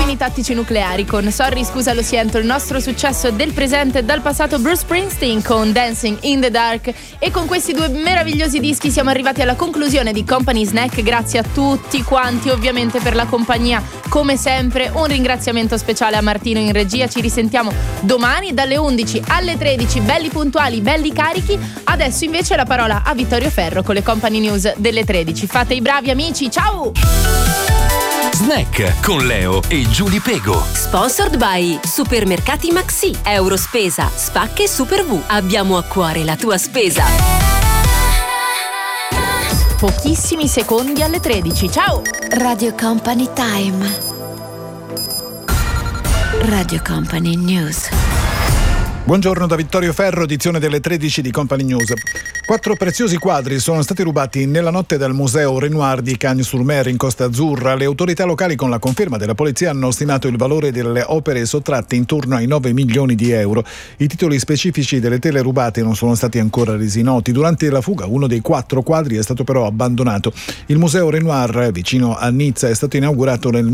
Uomini tattici nucleari con Sorry scusa lo siento, il nostro successo del presente e dal passato Bruce Springsteen con Dancing in the Dark. E con questi due meravigliosi dischi siamo arrivati alla conclusione di Company Snack. Grazie a tutti quanti ovviamente per la compagnia, come sempre un ringraziamento speciale a Martino in regia. Ci risentiamo domani dalle 11 alle 13, belli puntuali, belli carichi. Adesso invece la parola a Vittorio Ferro con le Company News delle 13. Fate i bravi amici, ciao! Snack con Leo e Giulia Pego. Sponsored by Supermercati Maxi, Eurospesa, Spacche e Super V. Abbiamo a cuore la tua spesa. Pochissimi secondi alle 13, ciao! Radio Company Time. Radio Company News. Buongiorno da Vittorio Ferro, edizione delle 13 di Company News. 4 preziosi quadri sono stati rubati nella notte dal museo Renoir di Cagnes-sur-Mer in Costa Azzurra. Le autorità locali, con la conferma della polizia, hanno stimato il valore delle opere sottratte intorno ai 9 milioni di euro. I titoli specifici delle tele rubate non sono stati ancora resi noti. Durante la fuga uno dei 4 quadri è stato però abbandonato. Il museo Renoir, vicino a Nizza, è stato inaugurato nel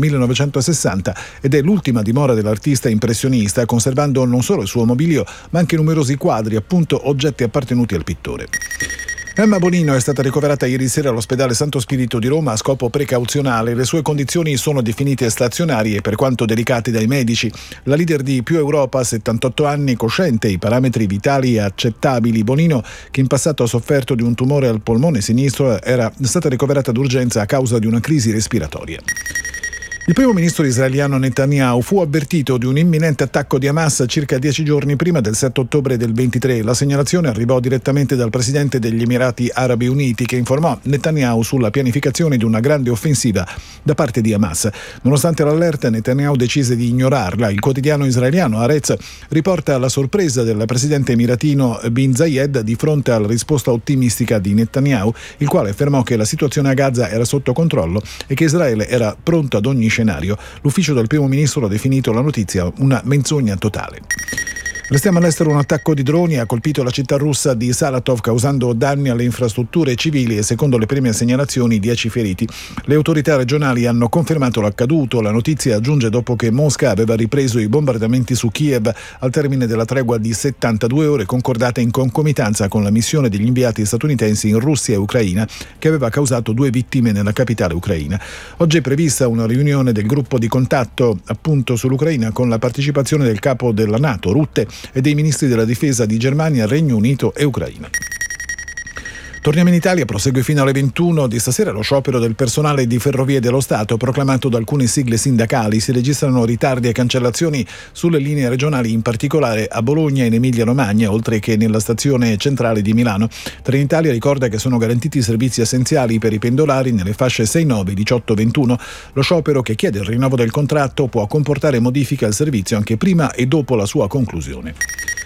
1960 ed è l'ultima dimora dell'artista impressionista, conservando non solo il suo mobilio ma anche numerosi quadri, appunto oggetti appartenuti al pittore. Emma Bonino è stata ricoverata ieri sera all'ospedale Santo Spirito di Roma a scopo precauzionale. Le sue condizioni sono definite stazionarie, per quanto delicate dai medici. La leader di Più Europa, 78 anni, cosciente i parametri vitali accettabili. Bonino, che in passato ha sofferto di un tumore al polmone sinistro, era stata ricoverata d'urgenza a causa di una crisi respiratoria. Il primo ministro israeliano Netanyahu fu avvertito di un imminente attacco di Hamas circa 10 giorni prima del 7 ottobre del 23. La segnalazione arrivò direttamente dal presidente degli Emirati Arabi Uniti, che informò Netanyahu sulla pianificazione di una grande offensiva da parte di Hamas. Nonostante l'allerta, Netanyahu decise di ignorarla. Il quotidiano israeliano Haaretz riporta la sorpresa del presidente emiratino Bin Zayed di fronte alla risposta ottimistica di Netanyahu, il quale affermò che la situazione a Gaza era sotto controllo e che Israele era pronto ad ogni scenario. L'ufficio del primo ministro ha definito la notizia una menzogna totale. Restiamo all'estero. Un attacco di droni ha colpito la città russa di Saratov, causando danni alle infrastrutture civili e, secondo le prime segnalazioni, 10 feriti. Le autorità regionali hanno confermato l'accaduto. La notizia giunge dopo che Mosca aveva ripreso i bombardamenti su Kiev al termine della tregua di 72 ore concordata in concomitanza con la missione degli inviati statunitensi in Russia e Ucraina, che aveva causato 2 vittime nella capitale ucraina. Oggi è prevista una riunione del gruppo di contatto appunto sull'Ucraina con la partecipazione del capo della NATO, Rutte, e dei ministri della difesa di Germania, Regno Unito e Ucraina. Torniamo in Italia, prosegue fino alle 21 di stasera lo sciopero del personale di Ferrovie dello Stato proclamato da alcune sigle sindacali. Si registrano ritardi e cancellazioni sulle linee regionali, in particolare a Bologna e in Emilia-Romagna, oltre che nella stazione centrale di Milano. Trenitalia ricorda che sono garantiti servizi essenziali per i pendolari nelle fasce 6, 9, 18, 21. Lo sciopero, che chiede il rinnovo del contratto, può comportare modifiche al servizio anche prima e dopo la sua conclusione.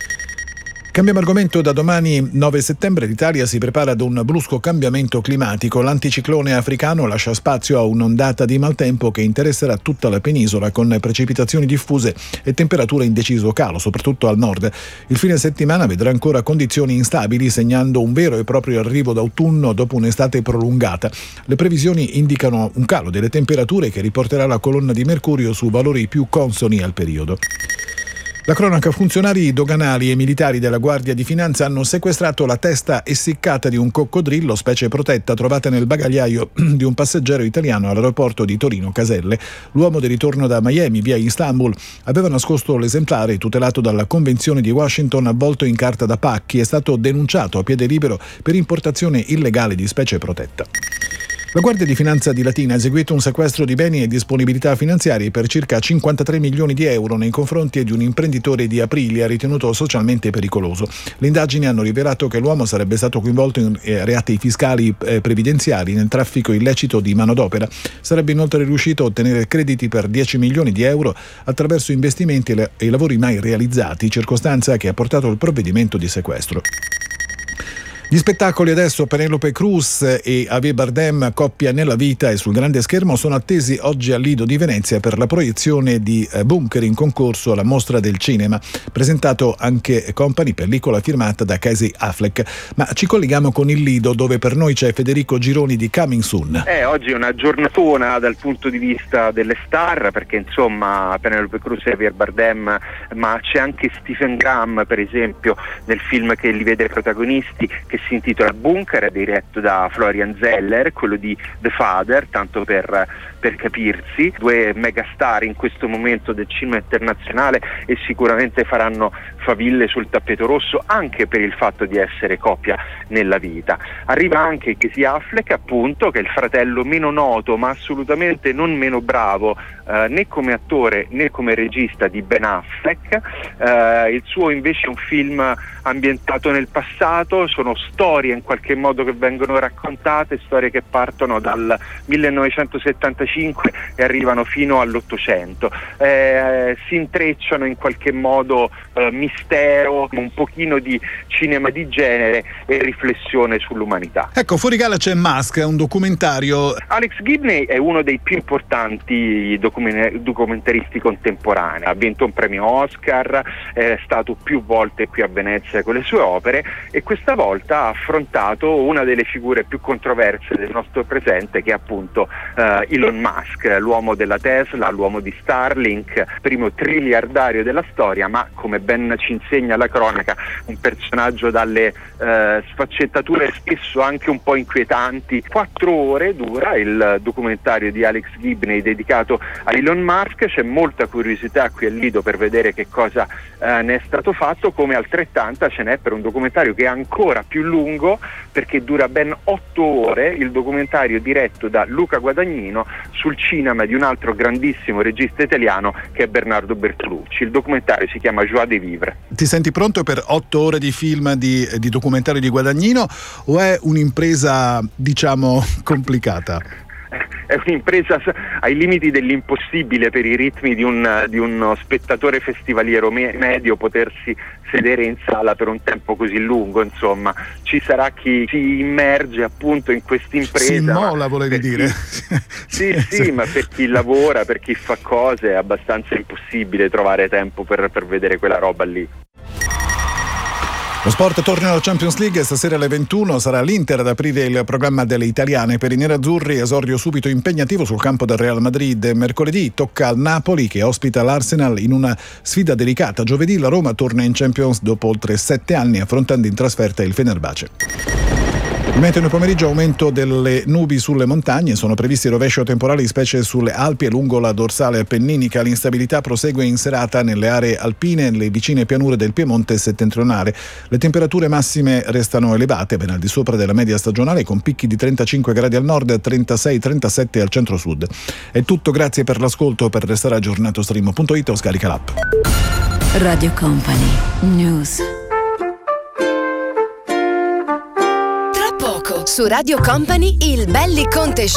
Cambiamo argomento. Da domani 9 settembre l'Italia si prepara ad un brusco cambiamento climatico. L'anticiclone africano lascia spazio a un'ondata di maltempo che interesserà tutta la penisola, con precipitazioni diffuse e temperature in deciso calo, soprattutto al nord. Il fine settimana vedrà ancora condizioni instabili, segnando un vero e proprio arrivo d'autunno dopo un'estate prolungata. Le previsioni indicano un calo delle temperature che riporterà la colonna di mercurio su valori più consoni al periodo. La cronaca: funzionari doganali e militari della Guardia di Finanza hanno sequestrato la testa essiccata di un coccodrillo, specie protetta, trovata nel bagagliaio di un passeggero italiano all'aeroporto di Torino Caselle. L'uomo, di ritorno da Miami via Istanbul, aveva nascosto l'esemplare tutelato dalla Convenzione di Washington, avvolto in carta da pacchi. È stato denunciato a piede libero per importazione illegale di specie protetta. La Guardia di Finanza di Latina ha eseguito un sequestro di beni e disponibilità finanziarie per circa 53 milioni di euro nei confronti di un imprenditore di Aprilia ritenuto socialmente pericoloso. Le indagini hanno rivelato che l'uomo sarebbe stato coinvolto in reati fiscali previdenziali, nel traffico illecito di manodopera. Sarebbe inoltre riuscito a ottenere crediti per 10 milioni di euro attraverso investimenti e lavori mai realizzati, circostanza che ha portato al provvedimento di sequestro. Gli spettacoli adesso, Penelope Cruz e Javier Bardem, coppia nella vita e sul grande schermo, sono attesi oggi al Lido di Venezia per la proiezione di Bunker in concorso alla Mostra del Cinema. Presentato anche Company, pellicola firmata da Casey Affleck. Ma ci colleghiamo con il Lido, dove per noi c'è Federico Gironi di Coming Soon. Oggi è una giornatona dal punto di vista delle star, perché insomma Penelope Cruz e Javier Bardem, ma c'è anche Stephen Graham per esempio nel film che li vede protagonisti, che si intitola Bunker, è diretto da Florian Zeller, quello di The Father, tanto per capirsi, due megastar in questo momento del cinema internazionale, e sicuramente faranno faville sul tappeto rosso anche per il fatto di essere coppia nella vita. Arriva anche Casey Affleck, appunto, che è il fratello meno noto ma assolutamente non meno bravo né come attore né come regista di Ben Affleck. Il suo invece è un film ambientato nel passato, sono storie in qualche modo che vengono raccontate, storie che partono dal 1975 e arrivano fino all'800. Si intrecciano in qualche modo mistero, un pochino di cinema di genere e riflessione sull'umanità. Ecco, fuori gala c'è Musk, è un documentario. Alex Gibney è uno dei più importanti documentaristi contemporanei, ha vinto un premio Oscar, è stato più volte qui a Venezia con le sue opere, e questa volta ha affrontato una delle figure più controverse del nostro presente, che è appunto Elon Musk, l'uomo della Tesla, l'uomo di Starlink, primo triliardario della storia, ma come ben ci insegna la cronaca, un personaggio dalle sfaccettature spesso anche un po' inquietanti. 4 ore dura il documentario di Alex Gibney dedicato a Elon Musk, c'è molta curiosità qui al Lido per vedere che cosa ne è stato fatto, come altrettanta ce n'è per un documentario che è ancora più lungo, perché dura ben 8 ore, il documentario diretto da Luca Guadagnino sul cinema di un altro grandissimo regista italiano che è Bernardo Bertolucci. Il documentario si chiama Joie de vivre. Ti senti pronto per 8 ore di film di documentario di Guadagnino, o è un'impresa, diciamo, complicata? È un'impresa ai limiti dell'impossibile per i ritmi di uno spettatore festivaliero medio potersi sedere in sala per un tempo così lungo. Insomma, ci sarà chi si immerge appunto in quest'impresa. Si immola, volevi dire? Sì, ma per chi lavora, per chi fa cose, è abbastanza impossibile trovare tempo per vedere quella roba lì. Lo sport torna alla Champions League, stasera alle 21 sarà l'Inter ad aprire il programma delle italiane. Per i nerazzurri esordio subito impegnativo sul campo del Real Madrid. Mercoledì tocca al Napoli, che ospita l'Arsenal in una sfida delicata. Giovedì la Roma torna in Champions dopo oltre 7 anni, affrontando in trasferta il Fenerbahce. Il meteo nel pomeriggio: aumento delle nubi sulle montagne, sono previsti rovescio temporali specie sulle Alpi e lungo la dorsale appenninica. L'instabilità prosegue in serata nelle aree alpine e nelle vicine pianure del Piemonte settentrionale. Le temperature massime restano elevate, ben al di sopra della media stagionale, con picchi di 35 gradi al nord e 36-37 al centro-sud. È tutto, grazie per l'ascolto. Per restare aggiornato stream.it o scarica l'app. Radio Company News. Su Radio Company il Belli Conte